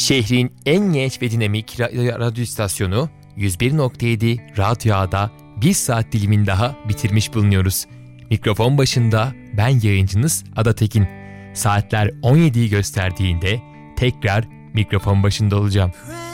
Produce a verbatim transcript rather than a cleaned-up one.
Şehrin en genç ve dinamik ra- radyo istasyonu yüz bir nokta yedi Radyo A'da bir saat dilimin daha bitirmiş bulunuyoruz. Mikrofon başında ben yayıncınız Ada Tekin. Saatler on yediyi gösterdiğinde tekrar mikrofon başında olacağım.